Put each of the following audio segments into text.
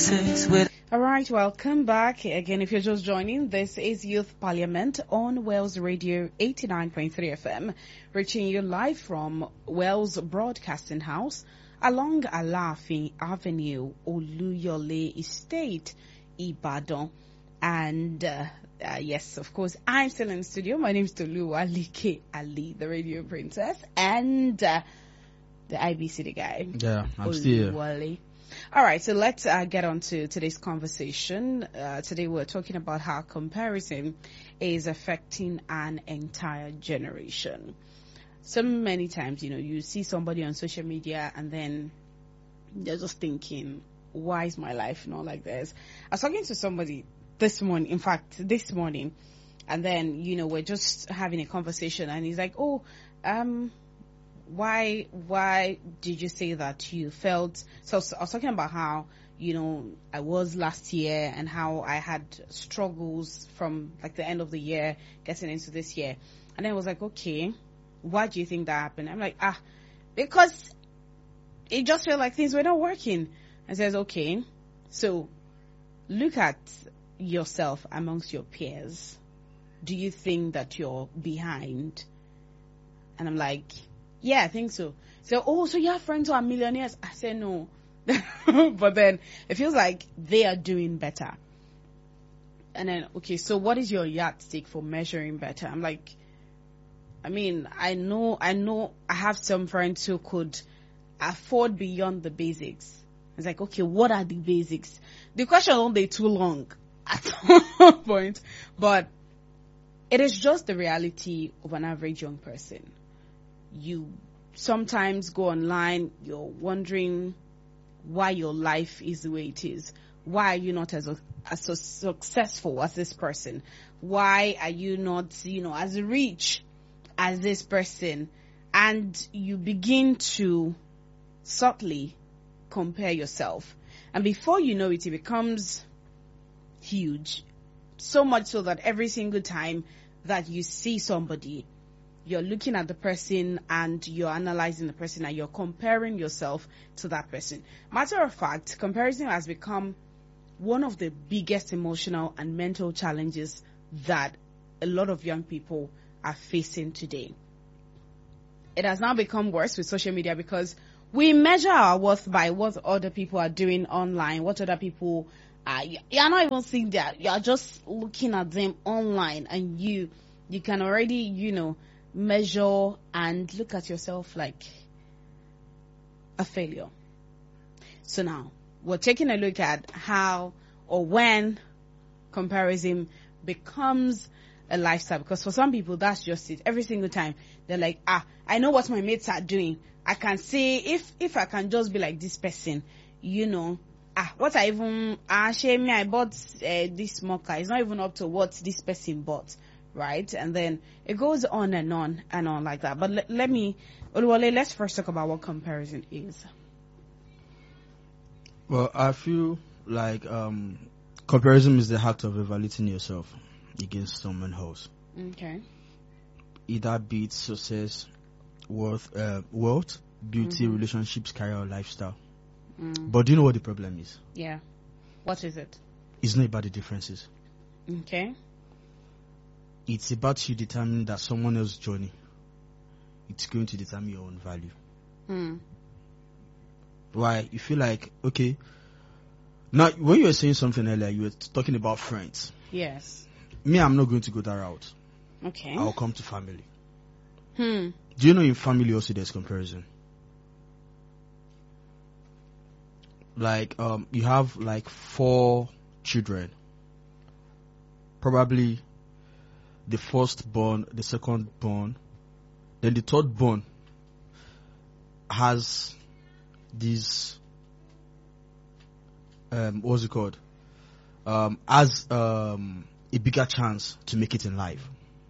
All right, welcome back. Again, if you're just joining, this is Youth Parliament on Wales Radio 89.3 FM, reaching you live from Wales Broadcasting House along Alaafin Avenue, Oluyole Estate, Ibadan. And yes, of course, I'm still in the studio. My name is Tolu Alike Ali, the radio princess, and the IBC guy. Yeah, I'm still here. All right, so let's get on to today's conversation. Today we're talking about how comparison is affecting an entire generation. So many times, you see somebody on social media and then they're just thinking, why is my life not like this? I was talking to somebody this morning, and then, we're just having a conversation and he's like, why did you say that you felt so? I was talking about how I was last year and how I had struggles from like the end of the year getting into this year, and then I was like, okay, why do you think that happened? I'm like, because it just felt like things were not working. And says, okay, so look at yourself amongst your peers. Do you think that you're behind? And I'm like, yeah, I think so. So you have friends who are millionaires? I said no. But then it feels like they are doing better. And then, okay, so what is your yardstick for measuring better? I'm like, I know I have some friends who could afford beyond the basics. It's like, okay, what are the basics? The question won't be too long at one point, but it is just the reality of an average young person. You sometimes go online, you're wondering why your life is the way it is. Why are you not as successful as this person? Why are you not, as rich as this person? And you begin to subtly compare yourself. And before you know it, it becomes huge. So much so that every single time that you see somebody, you're looking at the person and you're analyzing the person and you're comparing yourself to that person. Matter of fact, comparison has become one of the biggest emotional and mental challenges that a lot of young people are facing today. It has now become worse with social media because we measure our worth by what other people are doing online, what other people are. You're not even seeing that. You're just looking at them online and you can already, measure and look at yourself like a failure. So now we're taking a look at how or when comparison becomes a lifestyle, because for some people that's just it. Every single time they're like, I know what my mates are doing. I can say if I can just be like this person, what I bought this mocha is not even up to what this person bought. Right? And then it goes on and on and on like that. But let's first talk about what comparison is. Well, I feel like comparison is the act of evaluating yourself against someone else. Okay. Either be it success, wealth, beauty, relationships, career, or lifestyle. But do you know what the problem is? Yeah. What is it? It's not about the differences. Okay. It's about you determining that someone else's journey, it's going to determine your own value. Why? You feel like, okay, now when you were saying something earlier, you were talking about friends. Yes. Me, I'm not going to go that route. Okay. I'll come to family. Do you know in family also there's comparison? Like, you have like 4 children. Probably the firstborn, the secondborn, then the thirdborn has this what's it called? Has a bigger chance to make it in life.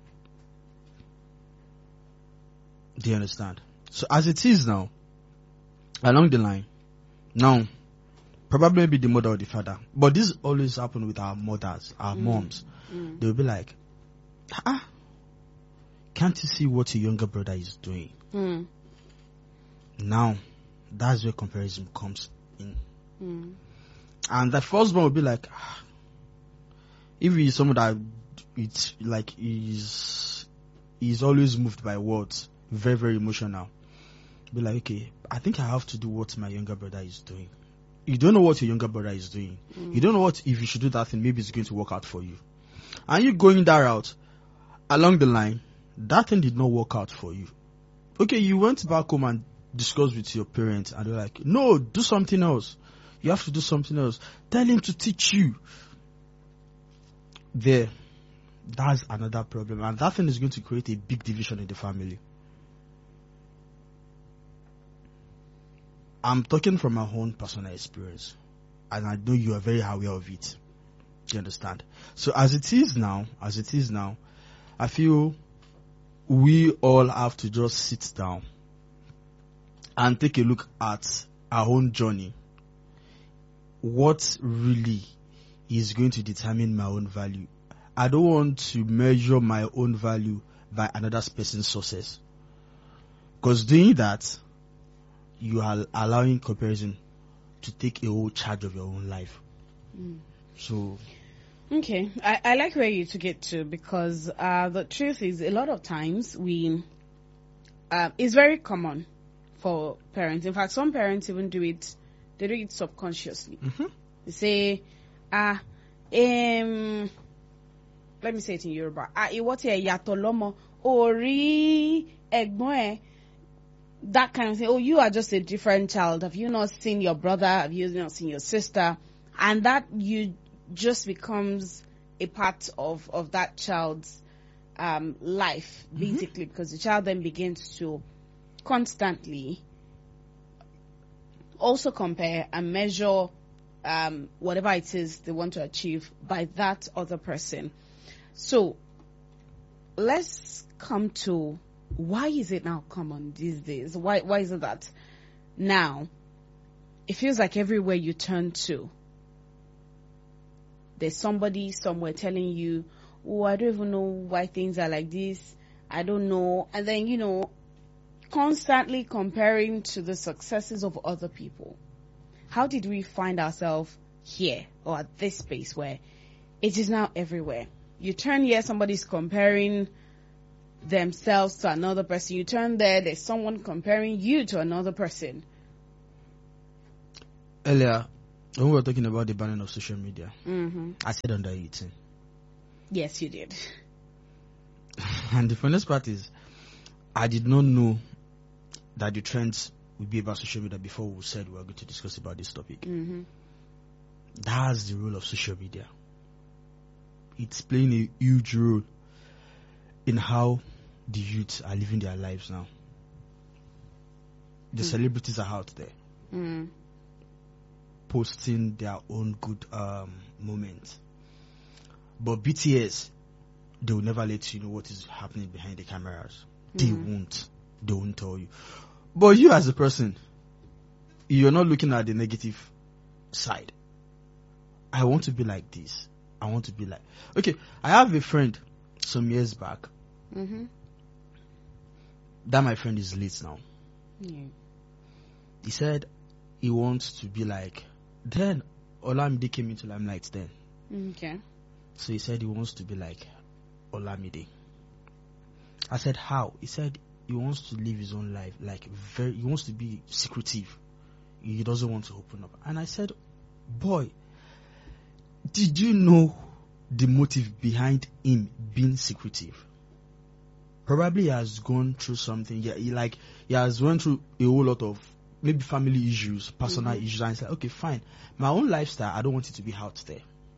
Do you understand? So as it is now, along the line, now probably maybe the mother or the father, but this always happen with our mothers, our moms. They'll be like, can't you see what your younger brother is doing? Now, that's where comparison comes in. And the firstborn will be like, if he's someone that it's like he's always moved by words, very, very emotional, be like, okay, I think I have to do what my younger brother is doing. You don't know what your younger brother is doing. You don't know what, if you should do that thing, maybe it's going to work out for you. And you going that route, along the line, that thing did not work out for you. Okay, you went back home and discussed with your parents, and they're like, no, do something else. You have to do something else. Tell him to teach you. That's another problem. And that thing is going to create a big division in the family. I'm talking from my own personal experience, and I know you are very aware of it. Do you understand? So as it is now, I feel we all have to just sit down and take a look at our own journey. What really is going to determine my own value? I don't want to measure my own value by another person's success, because doing that, you are allowing comparison to take a whole charge of your own life. So, okay, I like where you took it to, because the truth is, a lot of times it's very common for parents. In fact, some parents even do it. They do it subconsciously. They say, let me say it in Yoruba. Ori egbon. That kind of thing. Oh, you are just a different child. Have you not seen your brother? Have you not seen your sister? And that you just becomes a part of that child's life, basically, because the child then begins to constantly also compare and measure whatever it is they want to achieve by that other person. So let's come to, why is it now common these days? Why is it that now it feels like everywhere you turn to, there's somebody somewhere telling you, oh, I don't even know why things are like this. I don't know. And then, constantly comparing to the successes of other people. How did we find ourselves here, or at this space where it is now everywhere? You turn here, somebody's comparing themselves to another person. You turn there's someone comparing you to another person. Earlier, when we were talking about the banning of social media, I said under 18. Yes, you did. And the funniest part is, I did not know that the trends would be about social media before we said we were going to discuss about this topic. That's the role of social media. It's playing a huge role in how the youth are living their lives now. The celebrities are out there posting their own good moments, but BTS, they will never let you know what is happening behind the cameras. They won't tell you. But you as a person, you're not looking at the negative side. I want to be like this. I want to be like, okay, I have a friend some years back. That my friend is late now. He said he wants to be like, then Olamide came into limelight then. Okay. So he said he wants to be like Olamide. I said, how? He said he wants to live his own life, like he wants to be secretive. He doesn't want to open up. And I said, boy, did you know the motive behind him being secretive? Probably he has gone through something. Yeah, he has went through a whole lot of maybe family issues, personal issues, and said, okay, fine. My own lifestyle, I don't want it to be out there.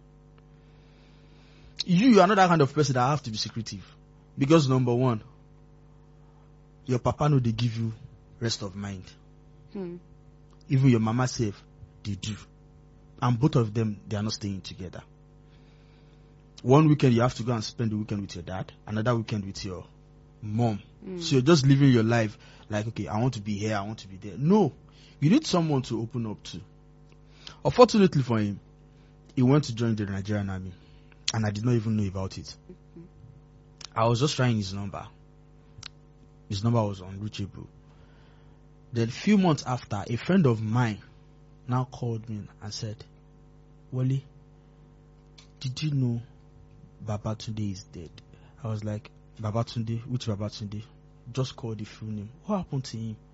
You are not that kind of person that have to be secretive. Because number one, your papa know they give you rest of mind. Even your mama safe, they do. And both of them, they are not staying together. One weekend you have to go and spend the weekend with your dad, another weekend with your mom. So you're just living your life like, okay, I want to be here, I want to be there. No, you need someone to open up to. Unfortunately for him, he went to join the Nigerian army, and I did not even know about it. I was just trying his number. His number was unreachable. Then a few months after, a friend of mine now called me and said, Wally, did you know Babatunde is dead? I was like, Babatunde? Which Babatunde? Just call the full name. What happened to him?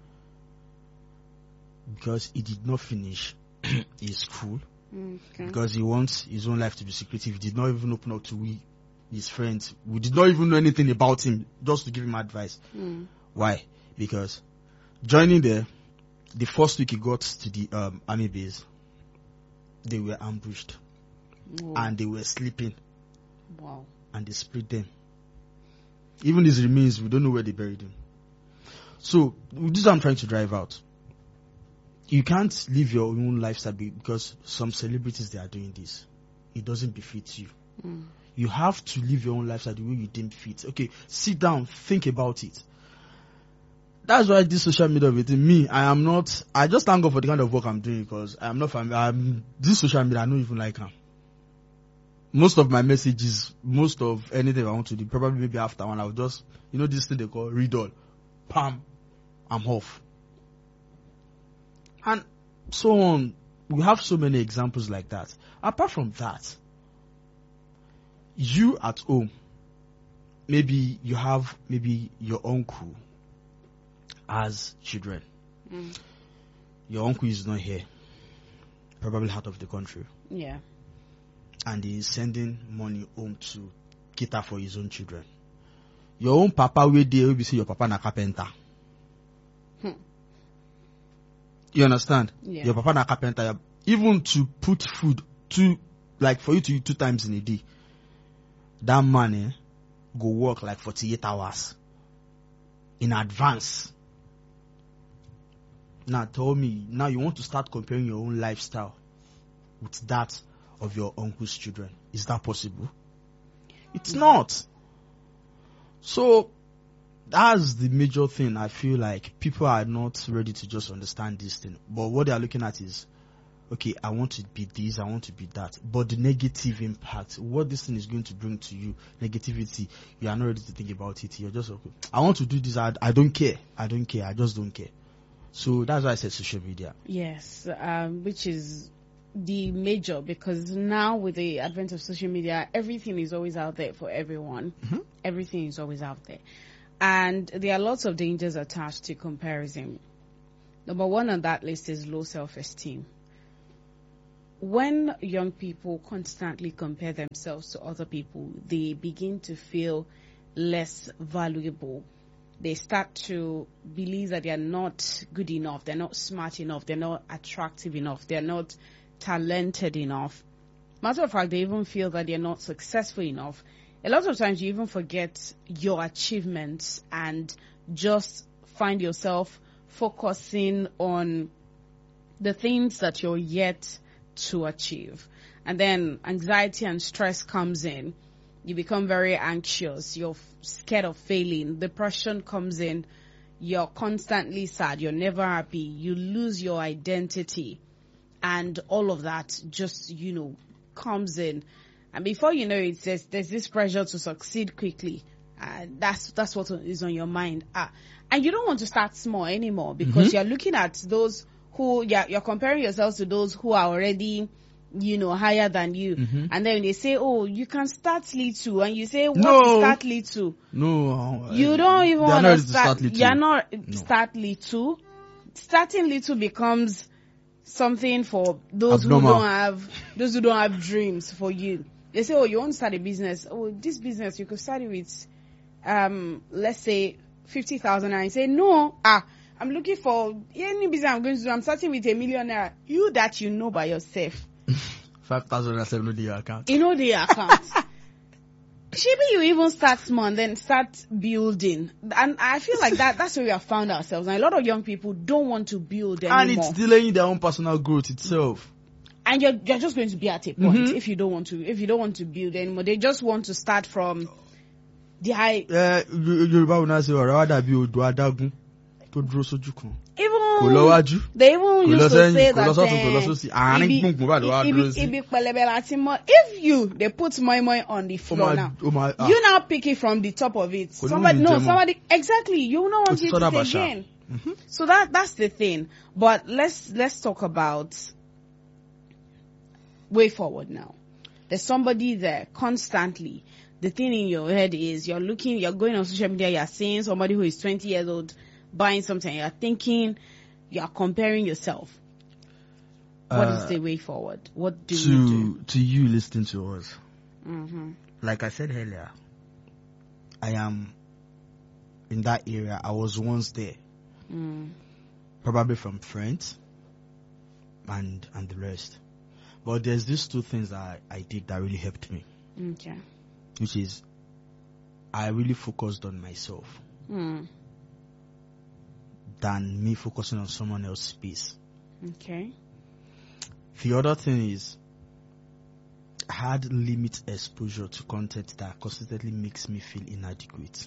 Because he did not finish his school. Okay. Because he wants his own life to be secretive. He did not even open up to his friends. We did not even know anything about him, just to give him advice. Why? Because joining there, the first week he got to the army base, they were ambushed. And they were sleeping. Wow. And they split them. Even his remains, we don't know where they buried him. So, this is what I'm trying to drive out. You can't live your own lifestyle because some celebrities, they are doing this. It doesn't befit you. You have to live your own lifestyle the way you deem fit. Okay, sit down, think about it. That's why this social media with me, I just thank God for the kind of work I'm doing because I'm not familiar. This social media, I don't even like them. Most of my messages, most of anything I want to do, probably maybe after one, I'll just, this thing they call read all. Pam, I'm off. And so on. We have so many examples like that. Apart from that, you at home, maybe you have your uncle as children. Your uncle is not here, probably out of the country. Yeah. And he is sending money home to cater for his own children. Your own papa will be say your papa na carpenter. You understand? Yeah. Your papa na carpenter. Even to put food for you to eat 2 times in a day, that man go work like 48 hours in advance. Now tell me, now you want to start comparing your own lifestyle with that of your uncle's children. Is that possible? It's not. So that's the major thing. I feel like people are not ready to just understand this thing. But what they are looking at is, okay, I want to be this, I want to be that. But the negative impact, what this thing is going to bring to you, negativity, you are not ready to think about it. You're just, okay, I want to do this, I don't care. I just don't care. So that's why I said social media. Yes, which is the major, because now with the advent of social media, everything is always out there for everyone. Everything is always out there. And there are lots of dangers attached to comparison. Number one on that list is low self-esteem. When young people constantly compare themselves to other people, they begin to feel less valuable. They start to believe that they are not good enough, they're not smart enough, they're not attractive enough, they're not talented enough. Matter of fact, they even feel that they're not successful enough. A lot of times you even forget your achievements and just find yourself focusing on the things that you're yet to achieve. And then anxiety and stress comes in. You become very anxious. You're scared of failing. Depression comes in. You're constantly sad. You're never happy. You lose your identity. And all of that just, comes in. And before you know it, there's this pressure to succeed quickly. That's what is on your mind. And you don't want to start small anymore because you're looking at those who, you're comparing yourselves to those who are already, higher than you. And then they say, oh, you can start little. And you say, what to start little? No. You don't even want to start little. You're not start little. Starting little becomes something for those who don't have dreams for you. They say, oh, you want to start a business. Oh, this business, you could start it with, let's say 50,000. And I say, no, I'm looking for any business I'm going to do. I'm starting with 1 million naira. You that you know by yourself. 5,000 in the account. The account. Maybe you even start small and then start building. And I feel like that's where we have found ourselves. And a lot of young people don't want to build anymore. And it's delaying their own personal growth itself. And you're just going to be at a point if you don't want to build anymore. They just want to start from the high. Yoruba will not say, even they even used to say that if they put moi on the floor now, you now pick it from the top of it. Somebody exactly, you don't want it to say again. So that's the thing. But let's talk about way forward now. There's somebody there constantly. The thing in your head is you're going on social media, you're seeing somebody who is 20 years old buying something, you're thinking, you're comparing yourself. What is the way forward? What do you do? To you listening to us, like I said earlier, I am in that area. I was once there, probably from friends and the rest. But there's these two things that I did that really helped me. Okay. Which is, I really focused on myself than me focusing on someone else's space. Okay. The other thing is, I had limit exposure to content that consistently makes me feel inadequate.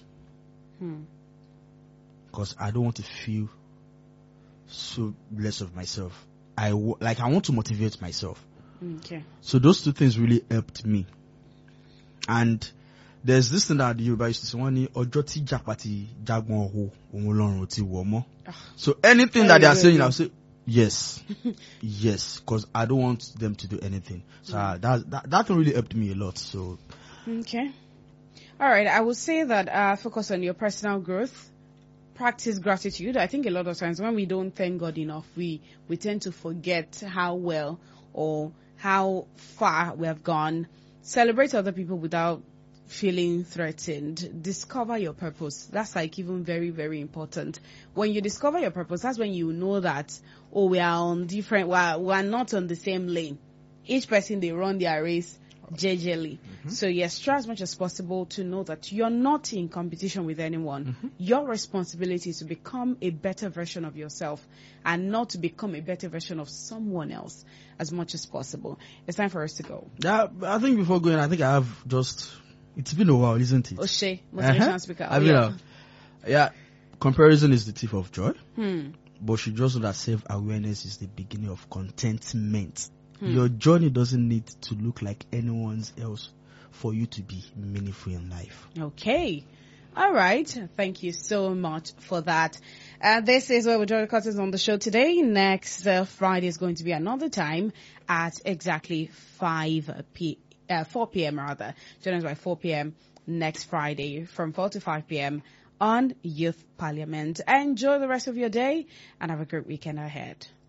Because I don't want to feel so less of myself. I want to motivate myself. Okay. So those two things really helped me. And there's this thing that the Yoruba used to say, Ojoti Japati Jagbon Ho Omolorun Ti Womo. So anything that they are saying, I'll say, yes. Yes. Because I don't want them to do anything. So that really helped me a lot. So. Okay. All right. I would say that focus on your personal growth. Practice gratitude. I think a lot of times when we don't thank God enough, we tend to forget how well or how far we have gone. Celebrate other people without feeling threatened. Discover your purpose. That's like even very, very important. When you discover your purpose, that's when you know that, we are not on the same lane. Each person, they run their race gingerly. So yes, try as much as possible to know that you're not in competition with anyone. Your responsibility is to become a better version of yourself and not to become a better version of someone else as much as possible. It's time for us to go. Yeah, I think before going, I think I have it's been a while, isn't it? Oshay, motivational speaker. Yeah, comparison is the thief of joy. But you just know that self-awareness is the beginning of contentment. Your journey doesn't need to look like anyone else for you to be meaningful in life. Okay. All right. Thank you so much for that. This is where we draw the curtains on the show today. Next Friday is going to be another time at exactly 4 p.m. rather. Join us by 4 p.m. next Friday from 4 to 5 p.m. on Youth Parliament. Enjoy the rest of your day and have a great weekend ahead.